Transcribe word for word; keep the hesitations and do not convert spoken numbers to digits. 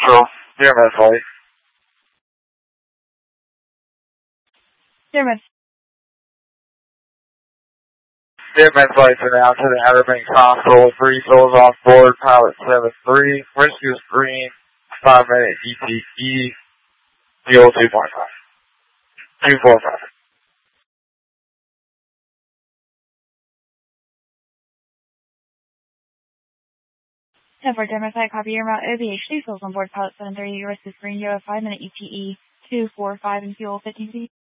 Central, Dear Med Flight. Dear Med. Dear Med Flight to now to the Outer Banks Hospital, three souls off board, pilot seven three, rescue screen, five minute E T E, fuel two point five. two four five. ten four, Dear Med Flight, copy your route, O B H, two souls on board, pilot seven three, rescue screen, you have five minute E T E, two four five, and fuel fifteen feet.